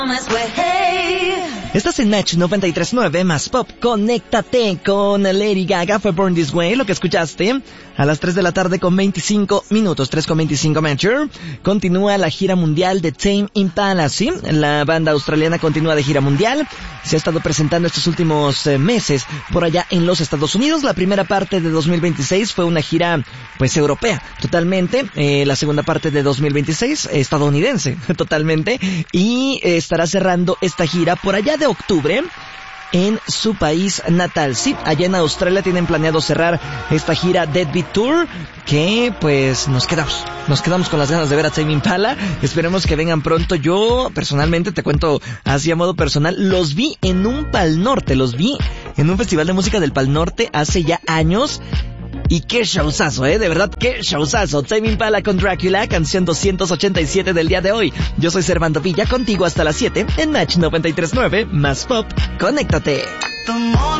Estás en Match 93.9 más Pop. Conéctate con Lady Gaga, fue Born This Way, lo que escuchaste a las 3 de la tarde con 25 minutos, 3:25 Matcher. Continúa la gira mundial de Tame Impala, ¿sí? La banda australiana continúa de gira mundial. Se ha estado presentando estos últimos meses por allá en los Estados Unidos. La primera parte de 2026 fue una gira, pues, europea, totalmente. La segunda parte de 2026, estadounidense, totalmente. Y estará cerrando esta gira por allá de octubre en su país natal. Sí, allá en Australia tienen planeado cerrar esta gira Deadbeat Tour, que pues nos quedamos con las ganas de ver a Tame Impala. Esperemos que vengan pronto. Yo personalmente, te cuento así a modo personal, los vi en un Pal Norte, los vi en un festival de música del Pal Norte hace ya años. Y qué showzazo, de verdad, qué showzazo. Tame Impala con Drácula, canción 287 del día de hoy. Yo soy Servando Villa, contigo hasta las 7 en Match 93.9 más Pop. Conéctate.